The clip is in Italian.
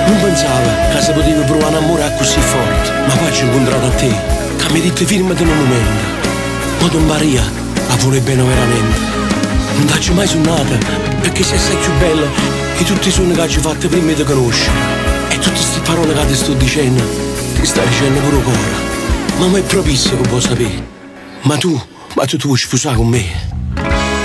Non pensavo che si poteva provare un amore così forte, ma poi ci ho incontrato a te, che mi hai detto firmati in un momento. Ma tu Maria, la vuole bene veramente. Non t'ho mai suonata, perché sei più bella di tutti i suoni che ci hai fatto prima di conoscere. E tutte queste parole che ti sto dicendo, ti stai dicendo pure ora. Ma è proprio che può sapere. Ma tu vuoi sposare con me?